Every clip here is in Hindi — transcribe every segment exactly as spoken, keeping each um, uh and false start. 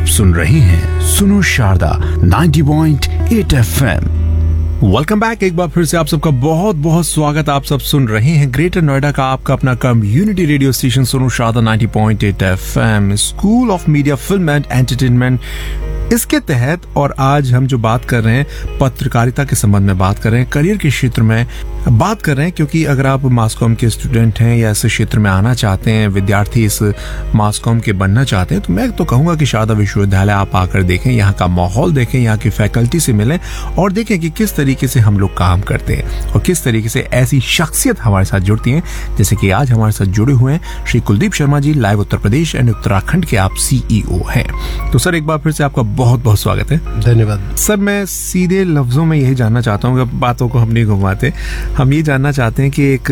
आप सुन रहे हैं सुनो Sharda ninety point eight F M. Welcome back. एक बार फिर से आप सबका बहुत बहुत स्वागत। आप सब सुन रहे हैं ग्रेटर नोएडा का आपका अपना कम्युनिटी रेडियो स्टेशन सुनो Sharda ninety point eight F M, school of media film and entertainment. इसके तहत और आज हम जो बात कर रहे हैं पत्रकारिता के संबंध में बात कर रहे हैं, करियर के क्षेत्र में बात कर रहे हैं, क्योंकि अगर आप मास कॉम के स्टूडेंट हैं या इस क्षेत्र में आना चाहते हैं, विद्यार्थी इस मास कॉम के बनना चाहते हैं, तो मैं तो कहूंगा कि शारदा विश्वविद्यालय आप आकर देखें, यहाँ का माहौल देखें, यहाँ की फैकल्टी से मिलें और देखें कि किस तरीके से हम लोग काम करते हैं और किस तरीके से ऐसी शख्सियत हमारे साथ जुड़ती हैं, जैसे कि आज हमारे साथ जुड़े हुए हैं श्री कुलदीप शर्मा जी, लाइव उत्तर प्रदेश एंड उत्तराखंड के आप सीईओ हैं। तो सर एक बार फिर से आपका बहुत बहुत स्वागत है। धन्यवाद सर। मैं सीधे लफ्जों में यही जानना चाहता हूँ, बातों को हम नहीं घुमाते, हम ये जानना चाहते हैं कि एक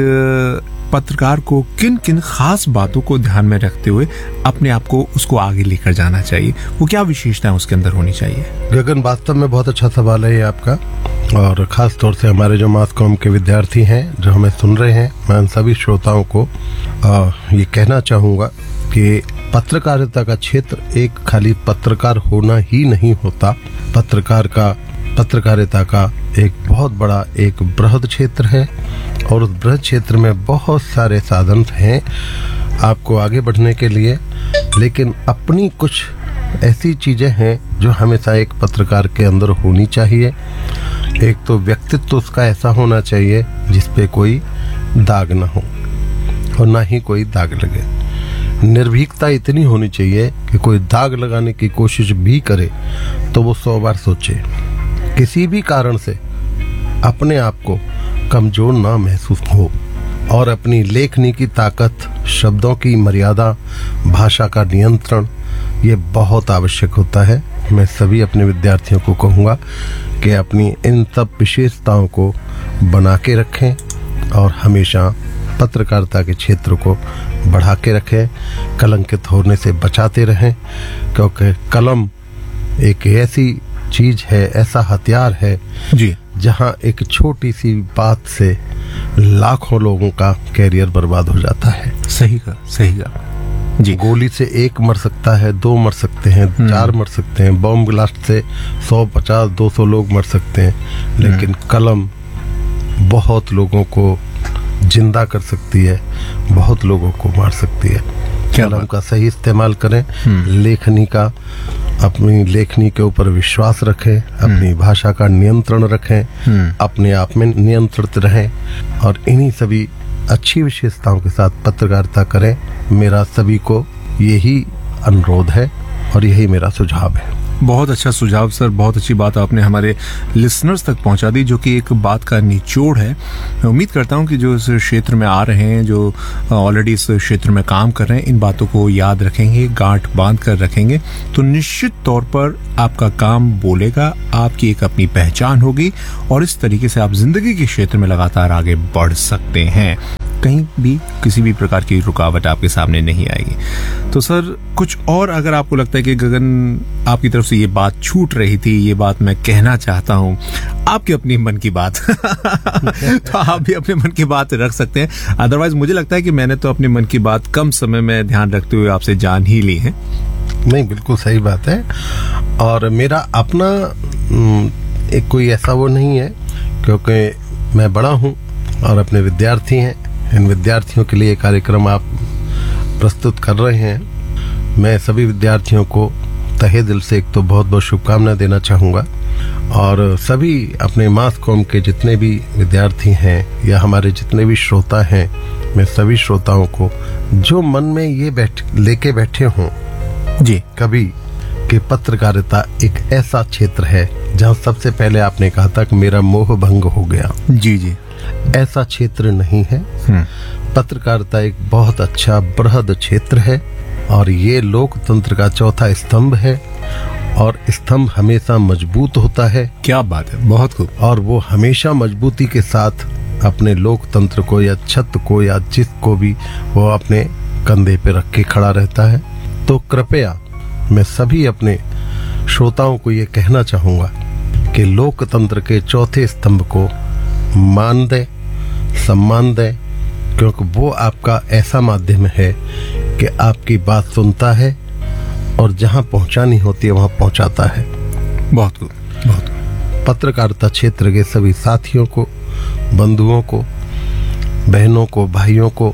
पत्रकार को किन किन खास बातों को ध्यान में रखते हुए अपने आप को उसको आगे लेकर जाना चाहिए, वो क्या विशेषताएं उसके अंदर होनी चाहिए? गगन, वास्तव में बहुत अच्छा सवाल है ये आपका, और खास तौर से हमारे जो मास कॉम के विद्यार्थी हैं जो हमें सुन रहे हैं, मैं उन सभी श्रोताओं को आ, ये कहना चाहूँगा कि पत्रकारिता का क्षेत्र एक खाली पत्रकार होना ही नहीं होता। पत्रकार का पत्रकारिता का एक बहुत बड़ा एक बृहद क्षेत्र है और उस बृहद क्षेत्र में बहुत सारे साधन हैं आपको आगे बढ़ने के लिए, लेकिन अपनी कुछ ऐसी चीजें हैं जो हमेशा एक पत्रकार के अंदर होनी चाहिए। एक तो व्यक्तित्व उसका ऐसा होना चाहिए जिसपे कोई दाग ना हो और ना ही कोई दाग लगे। निर्भीकता इतनी होनी चाहिए कि कोई दाग लगाने की कोशिश भी करे तो वो सौ बार सोचे, किसी भी कारण से अपने आप को कमजोर ना महसूस हो, और अपनी लेखनी की ताकत, शब्दों की मर्यादा, भाषा का नियंत्रण, ये बहुत आवश्यक होता है। मैं सभी अपने विद्यार्थियों को कहूँगा कि अपनी इन सब विशेषताओं को बना के रखें और हमेशा पत्रकारिता के क्षेत्र को बढ़ा के रखें, कलंकित होने से बचाते रहें, क्योंकि कलम एक ऐसी चीज है, ऐसा हथियार है जी, जहां एक छोटी सी बात से लाखों लोगों का कैरियर बर्बाद हो जाता है। सही का सही का जी। गोली से एक मर सकता है, दो मर सकते हैं, चार मर सकते हैं, बम ब्लास्ट से सौ पचास दो सौ लोग मर सकते हैं, लेकिन कलम बहुत लोगों को जिंदा कर सकती है, बहुत लोगों को मार सकती है। कलम का सही इस्तेमाल करें, लेखनी का, अपनी लेखनी के ऊपर विश्वास रखें, अपनी भाषा का नियंत्रण रखें, अपने आप में नियंत्रित रहें और इन्हीं सभी अच्छी विशेषताओं के साथ पत्रकारिता करें। मेरा सभी को यही अनुरोध है और यही मेरा सुझाव है। बहुत अच्छा सुझाव सर, बहुत अच्छी बात आपने हमारे लिसनर्स तक पहुंचा दी, जो कि एक बात का निचोड़ है। मैं उम्मीद करता हूं कि जो इस क्षेत्र में आ रहे हैं, जो ऑलरेडी इस क्षेत्र में काम कर रहे हैं, इन बातों को याद रखेंगे, गांठ बांध कर रखेंगे, तो निश्चित तौर पर आपका काम बोलेगा, आपकी एक अपनी पहचान होगी और इस तरीके से आप जिंदगी के क्षेत्र में लगातार आगे बढ़ सकते हैं। कहीं भी किसी भी प्रकार की रुकावट आपके सामने नहीं आएगी। तो सर कुछ और अगर आपको लगता है कि गगन आपकी तरफ से ये बात छूट रही थी, ये बात मैं कहना चाहता हूँ, आपकी अपनी मन की बात तो आप भी अपने मन की बात रख सकते हैं। अदरवाइज मुझे लगता है कि मैंने तो अपने मन की बात कम समय में ध्यान रखते हुए आपसे जान ही ली है। नहीं, बिल्कुल सही बात है। और मेरा अपना एक कोई ऐसा वो नहीं है, क्योंकि मैं बड़ा हूँ और अपने विद्यार्थी हैं, इन विद्यार्थियों के लिए कार्यक्रम आप प्रस्तुत कर रहे हैं। मैं सभी विद्यार्थियों को तहे दिल से एक तो बहुत बहुत शुभकामनाएं देना चाहूँगा, और सभी अपने मास कॉम के जितने भी विद्यार्थी हैं या हमारे जितने भी श्रोता हैं, मैं सभी श्रोताओं को जो मन में ये बैठ लेके बैठे हों जी कभी कि पत्रकारिता एक ऐसा क्षेत्र है जहाँ सबसे पहले आपने कहा था कि मेरा मोह भंग हो गया। जी जी, ऐसा क्षेत्र नहीं है। पत्रकारिता एक बहुत अच्छा बृहद क्षेत्र है और ये लोकतंत्र का चौथा स्तंभ है, और स्तंभ हमेशा मजबूत होता है। क्या बात है, बहुत खूब। और वो हमेशा मजबूती के साथ अपने लोकतंत्र को या छत को या जिस को भी वो अपने कंधे पे रख के खड़ा रहता है। तो कृपया मैं सभी अपने श्रोताओं को ये कहना चाहूँगा कि लोकतंत्र के चौथे स्तंभ को मान दे, सम्मान दे, क्योंकि वो आपका ऐसा माध्यम है कि आपकी बात सुनता है, और जहां पहुंचानी होती है वहां पहुंचाता है। बहुत खूब, बहुत खूब। पत्रकारिता क्षेत्र के सभी साथियों को, बंधुओं को, बहनों को, भाइयों को,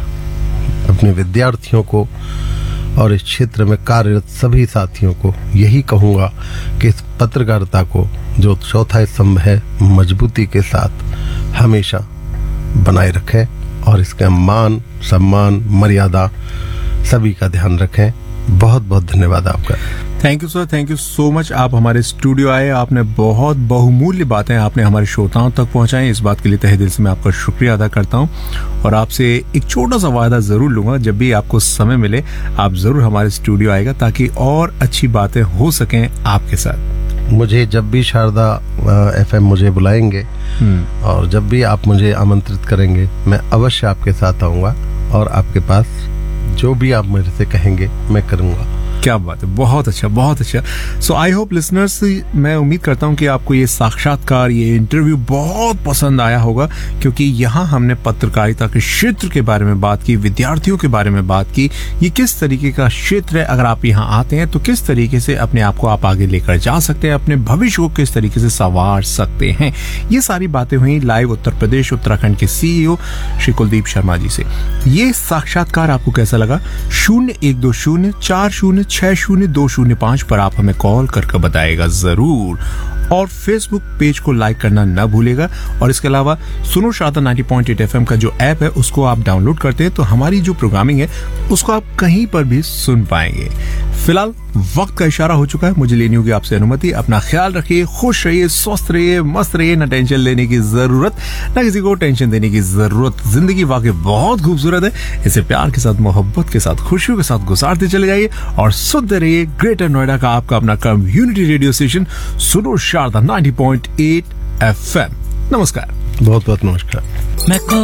अपने विद्यार्थियों को और इस क्षेत्र में कार्यरत सभी साथियों को यही कहूंगा कि इस पत्रकारिता को जो चौथा स्तंभ है मजबूती के साथ हमेशा बनाए रखें और इसका मान, सम्मान, मर्यादा सभी का ध्यान रखें। बहुत बहुत धन्यवाद आपका। Thank you sir, thank you so much. आप हमारे स्टूडियो आए, आपने बहुत बहुमूल्य बातें आपने हमारे श्रोताओं तक पहुंचाई। इस बात के लिए तहे दिल से मैं आपका शुक्रिया अदा करता हूं और आपसे एक छोटा सा वायदा जरूर लूंगा, जब भी आपको समय मिले आप जरूर हमारे स्टूडियो आएगा ताकि और अच्छी बातें हो सकें आपके साथ। मुझे जब भी शारदा एफएम मुझे बुलाएंगे और जब भी आप मुझे आमंत्रित करेंगे मैं अवश्य आपके साथ आऊंगा और आपके पास जो भी आप मेरे से कहेंगे मैं करूंगा। क्या बात है, बहुत अच्छा, बहुत अच्छा। सो आई होप लिसनर्स, मैं उम्मीद करता हूं कि आपको ये साक्षात्कार, ये इंटरव्यू बहुत पसंद आया होगा, क्योंकि यहाँ हमने पत्रकारिता के क्षेत्र के बारे में बात की, विद्यार्थियों के बारे में बात की। ये किस तरीके का क्षेत्र है, अगर आप यहाँ आते हैं तो किस तरीके से अपने आप को आप आगे लेकर जा सकते हैं, अपने भविष्य को किस तरीके से संवार सकते हैं। ये सारी बातें हुई लाइव उत्तर प्रदेश उत्तराखंड के सीईओ श्री कुलदीप शर्मा जी से। ये साक्षात्कार आपको कैसा लगा? शून्य एक दो शून्य चार शून्य छह शून्य दो शून्य पांच पर आप हमें कॉल करके बताएगा जरूर, और फेसबुक पेज को लाइक करना न भूलेगा। और इसके अलावा सुनो Sharda ninety point eight FM का जो ऐप है उसको आप डाउनलोड करते हैं तो हमारी जो प्रोग्रामिंग है उसको आप कहीं पर भी सुन पाएंगे। फिलहाल वक्त का इशारा हो चुका है, मुझे लेनी होगी आपसे अनुमति। अपना ख्याल रखिए, खुश रहिए, स्वस्थ रहिए, मस्त रहिए। न टेंशन लेने की जरूरत, न किसी को टेंशन देने की जरूरत। जिंदगी वाकई बहुत खूबसूरत है, इसे प्यार के साथ, मोहब्बत के साथ, खुशियों के साथ गुजारते चले जाइए और सुनते रहिए ग्रेटर नोएडा का आपका अपना कम्युनिटी रेडियो स्टेशन सुनो Sharda ninety point eight FM. नमस्कार, बहुत बहुत नमस्कार।